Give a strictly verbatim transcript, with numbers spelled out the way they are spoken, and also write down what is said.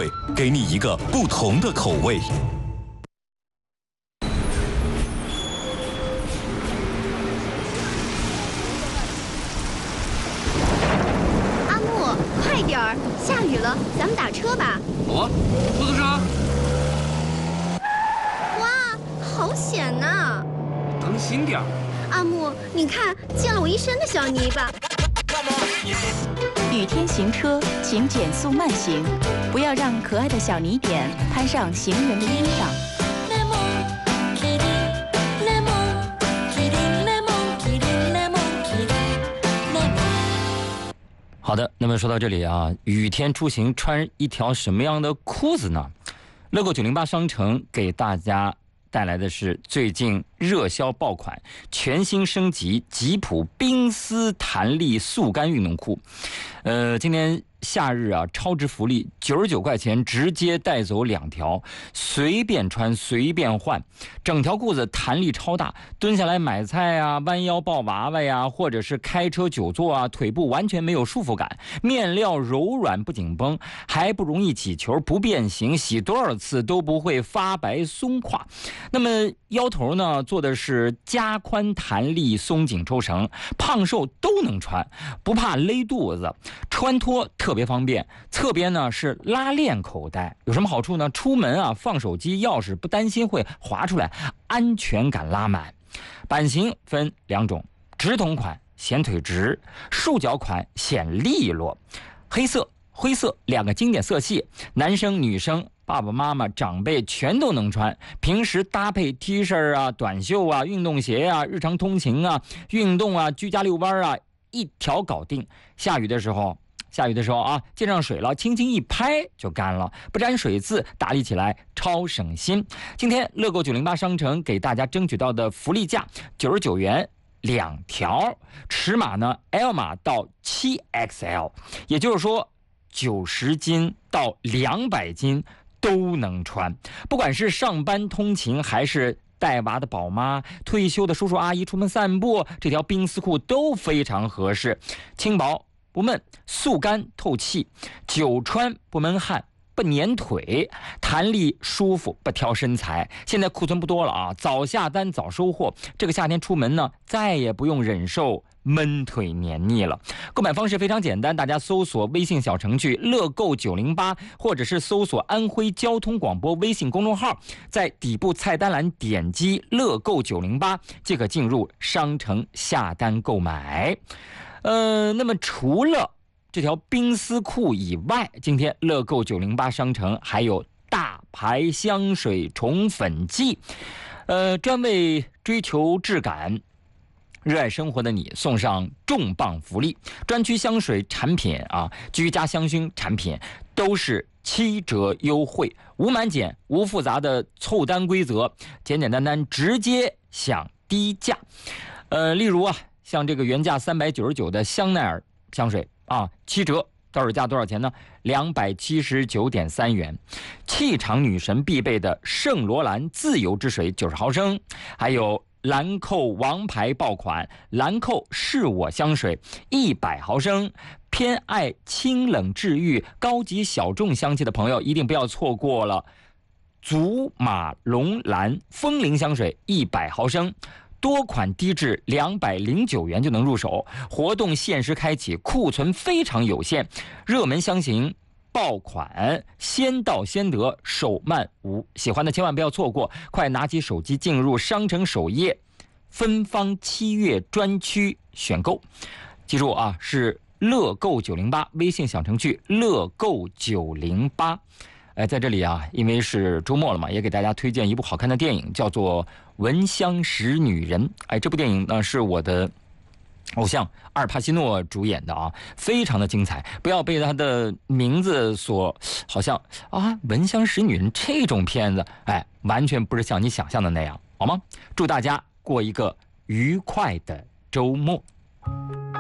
水，给你一个不同的口味。 阿木，快点儿，下雨了，咱们打车吧。 哦，出租车。 哇，好险呐！ 当心点儿。 阿木，你看，溅了我一身的小泥巴。 雨天行车，请减速慢行，不要让可爱的小泥点攀上行人的衣裳。 好的，那么说到这里啊，雨天出行穿一条什么样的裤子呢？乐购九零八商城给大家带来的是最近热销爆款全新升级吉普冰丝弹力速干运动裤。呃，今天夏日啊，超值福利，九十九块钱直接带走两条，随便穿随便换，整条裤子弹力超大，蹲下来买菜啊，弯腰抱娃娃呀，或者是开车久坐啊，腿部完全没有束缚感，面料柔软不紧绷，还不容易起球，不变形，洗多少次都不会发白松垮。那么腰头呢，做的是加宽弹力松紧抽绳，胖瘦都能穿，不怕勒肚子，穿脱特别方便。侧边呢是拉链口袋，有什么好处呢？出门啊放手机钥匙不担心会滑出来，安全感拉满。版型分两种，直筒款显腿直，束脚款显利落。黑色灰色两个经典色系，男生女生爸爸妈妈长辈全都能穿，平时搭配 T 恤啊、短袖啊、运动鞋啊、日常通勤啊、运动啊、居家遛弯啊，一条搞定。下雨的时候下雨的时候啊，溅上水了，轻轻一拍就干了，不沾水渍，打理起来超省心。今天乐购九零八商城给大家争取到的福利价九十九元两条，尺码呢 L 码到 七 X L， 也就是说九十斤到两百斤都能穿，不管是上班通勤还是带娃的宝妈、退休的叔叔阿姨出门散步，这条冰丝裤都非常合适，轻薄不闷，速干透气，久穿不闷汗，不粘腿，弹力舒服，不挑身材。现在库存不多了啊，早下单早收货。这个夏天出门呢，再也不用忍受闷腿黏腻了。购买方式非常简单，大家搜索微信小程序乐购九零八，或者是搜索安徽交通广播微信公众号，在底部菜单栏点击乐购九零八，即可进入商城下单购买。呃，那么除了这条冰丝裤以外，今天乐购九零八商城还有大牌香水宠粉季，呃，专为追求质感、热爱生活的你送上重磅福利，专区香水产品啊，居家香薰产品都是七折优惠，无满减，无复杂的凑单规则，简简单单直接享低价。呃，例如啊，像这个原价三百九十九的香奈儿香水啊，七折，到手价多少钱呢？两百七十九点三元。气场女神必备的圣罗兰自由之水九十毫升，还有兰蔻王牌爆款兰蔻是我香水一百毫升。偏爱清冷治愈、高级小众香气的朋友，一定不要错过了祖马龙兰风铃香水一百毫升。多款低至两百零九元就能入手，活动限时开启，库存非常有限，热门香型爆款，先到先得，手慢无。喜欢的千万不要错过，快拿起手机进入商城首页，芬芳七月专区选购。记住啊，是乐购九零八微信小程序乐购九零八。哎，在这里啊，因为是周末了嘛，也给大家推荐一部好看的电影，叫做《闻香识女人》。哎，这部电影呢是我的偶像阿尔帕西诺主演的啊，非常的精彩。不要被他的名字所好像啊，《闻香识女人》这种片子，哎，完全不是像你想象的那样，好吗？祝大家过一个愉快的周末。